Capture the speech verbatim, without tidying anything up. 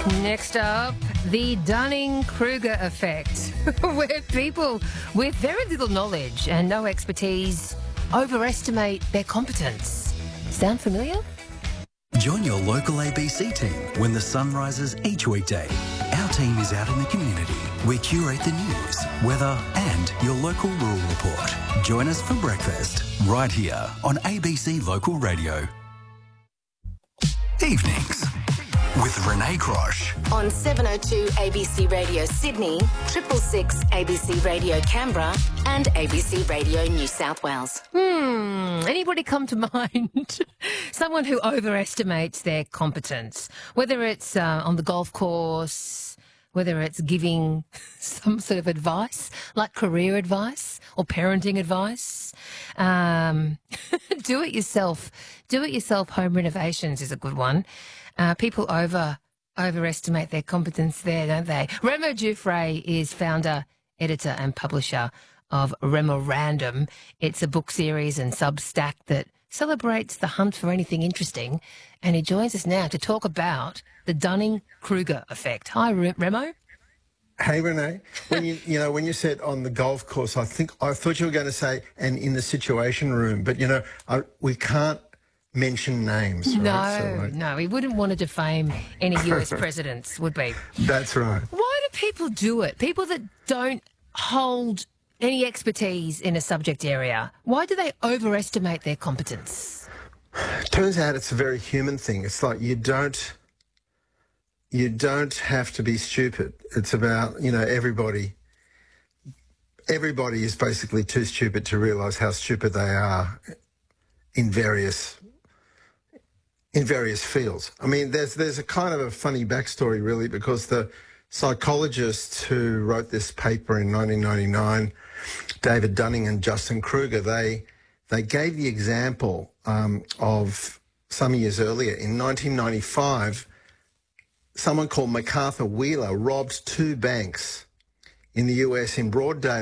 Next up, the Dunning-Kruger effect, where people with very little knowledge and no expertise overestimate their competence. Sound familiar? Join your local A B C team when the sun rises each weekday. Our team is out in the community. We curate the news, weather and your local rural report. Join us for breakfast right here on A B C Local Radio. Evenings with Renee Crosh. On seven oh two A B C Radio Sydney, triple six A B C Radio Canberra and A B C Radio New South Wales. Hmm, anybody come to mind? Someone who overestimates their competence, whether it's uh, on the golf course, whether it's giving some sort of advice, like career advice or parenting advice. Um, do it yourself. Do it yourself home renovations is a good one. Uh, people over overestimate their competence there, don't they? Remo Giuffre is founder, editor and publisher of Remorandum. It's a book series and Substack that celebrates the hunt for anything interesting. And he joins us now to talk about the Dunning-Kruger effect. Hi, Remo. Hey, Renee. When you you know when you said on the golf course, I think I thought you were going to say and in the Situation Room, but you know I, we can't mention names. No, right? So, like, no, we wouldn't want to defame any U S presidents, would we? That's right. Why do people do it? People that don't hold any expertise in a subject area, why do they overestimate their competence? Turns out it's a very human thing. It's like you don't. You don't have to be stupid. It's about, you know, everybody. Everybody is basically too stupid to realise how stupid they are in various in various fields. I mean, there's there's a kind of a funny backstory, really, because the psychologists who wrote this paper in nineteen ninety-nine, David Dunning and Justin Kruger, they they gave the example um, of some years earlier in nineteen ninety-five. Someone called MacArthur Wheeler robbed two banks in the U S in broad daylight.